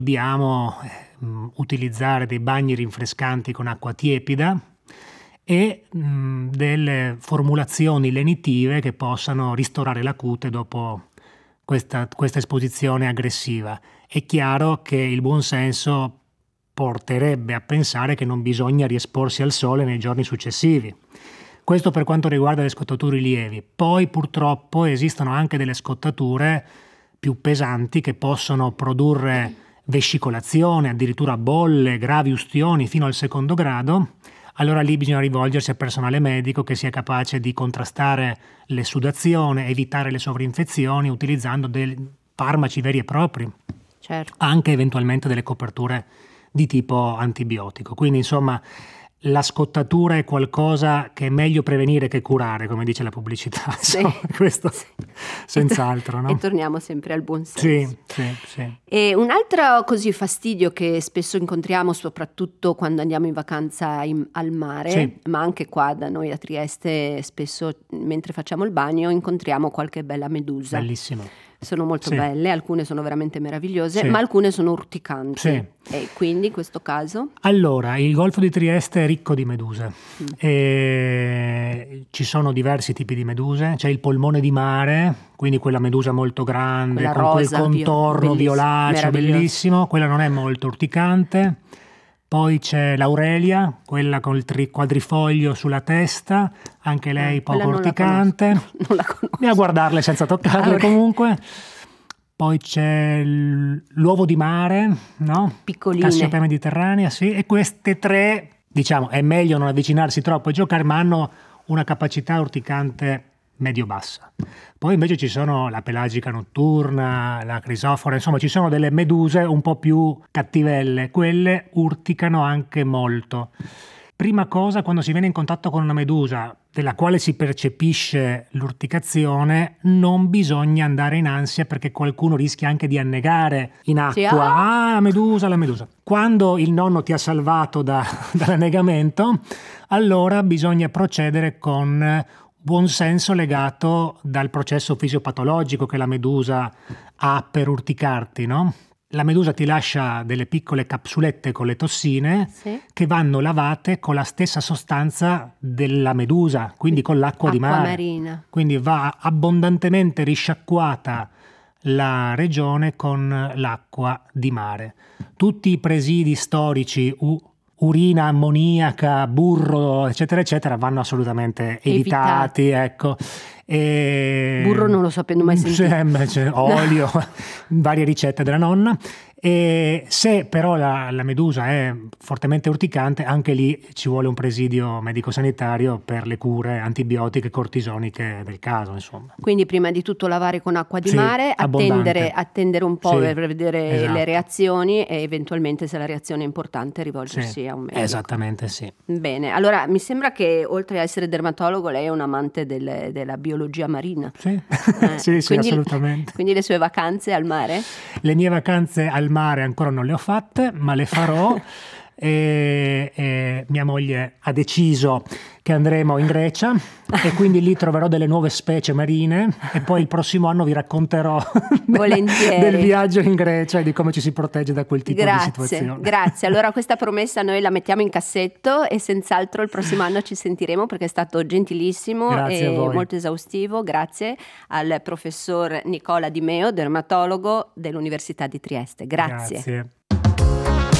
Dobbiamo utilizzare dei bagni rinfrescanti con acqua tiepida e delle formulazioni lenitive che possano ristorare la cute dopo questa esposizione aggressiva. È chiaro che il buon senso porterebbe a pensare che non bisogna riesporsi al sole nei giorni successivi. Questo per quanto riguarda le scottature lievi. Poi purtroppo esistono anche delle scottature più pesanti che possono produrre vescicolazione, addirittura bolle, gravi ustioni fino al 2° grado. Allora lì bisogna rivolgersi a personale medico che sia capace di contrastare le sudazioni, evitare le sovrinfezioni utilizzando dei farmaci veri e propri, certo. Anche eventualmente delle coperture di tipo antibiotico. Quindi insomma la scottatura è qualcosa che è meglio prevenire che curare, come dice la pubblicità. Sì. Questo senz'altro, no? E torniamo sempre al buon senso. Sì. E un altro così fastidio che spesso incontriamo, soprattutto quando andiamo in vacanza al mare, sì, ma anche qua da noi a Trieste, spesso mentre facciamo il bagno incontriamo qualche bella medusa. Bellissimo. Sono molto belle, alcune sono veramente meravigliose, sì, ma alcune sono urticanti. Sì. E quindi in questo caso? Allora, il Golfo di Trieste è ricco di meduse. Ci sono diversi tipi di meduse. C'è il polmone di mare, quindi quella medusa molto grande, quella con rosa, quel contorno violaceo, bellissimo. Quella non è molto urticante. Poi c'è l'Aurelia, quella con il quadrifoglio sulla testa, anche lei poco urticante. Non la conosco. Bisogna guardarle senza toccarle comunque. Poi c'è l'uovo di mare, no? Piccoline. Cassiopea mediterranea, sì. E queste tre, diciamo, è meglio non avvicinarsi troppo e giocare, ma hanno una capacità urticante medio-bassa. Poi invece ci sono la pelagica notturna, la crisofora, insomma ci sono delle meduse un po' più cattivelle, quelle urticano anche molto. Prima cosa, quando si viene in contatto con una medusa della quale si percepisce l'urticazione, non bisogna andare in ansia perché qualcuno rischia anche di annegare in acqua. Sì, la medusa. Quando il nonno ti ha salvato dall'annegamento, allora bisogna procedere con buon senso legato dal processo fisiopatologico che la medusa ha per urticarti, no? La medusa ti lascia delle piccole capsulette con le tossine che vanno lavate con la stessa sostanza della medusa, quindi con l'acqua di mare. Marina. Quindi va abbondantemente risciacquata la regione con l'acqua di mare. Tutti i presidi storici, urina ammoniaca, burro, eccetera, eccetera, vanno assolutamente evitati. Ecco. Burro non lo sapendo mai sentito. C'è olio, varie ricette della nonna. E se però la medusa è fortemente urticante, anche lì ci vuole un presidio medico-sanitario per le cure antibiotiche cortisoniche del caso, insomma. Quindi prima di tutto lavare con acqua di mare, attendere un po' per vedere le reazioni e eventualmente, se la reazione è importante, rivolgersi a un medico. Esattamente, sì. Bene, allora mi sembra che oltre a essere dermatologo lei è un amante della biologia marina. Sì, sì, assolutamente. Quindi le sue vacanze al mare? Le mie vacanze al mare ancora non le ho fatte, ma le farò. E mia moglie ha deciso che andremo in Grecia e quindi lì troverò delle nuove specie marine e poi il prossimo anno vi racconterò del viaggio in Grecia e di come ci si protegge da quel tipo di situazione. Grazie, allora questa promessa noi la mettiamo in cassetto e senz'altro il prossimo anno ci sentiremo perché è stato gentilissimo e molto esaustivo. Grazie al professor Nicola Di Meo, dermatologo dell'Università di Trieste. Grazie.